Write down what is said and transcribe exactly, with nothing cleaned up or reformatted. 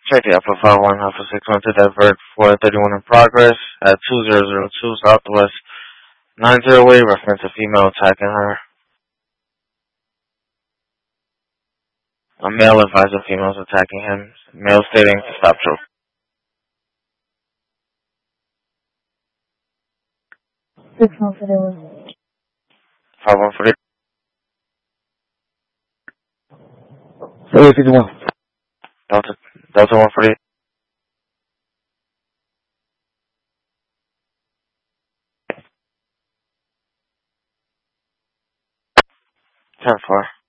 Check the Alpha five one Alpha six one to divert four thirty-one in progress at two zero zero two Southwest nine zero way, reference a female attacking her. A male advised of females attacking him. Male stating stop choke. six one for the one. five one for the seven fifty-one. Delta, Delta one for the ten four.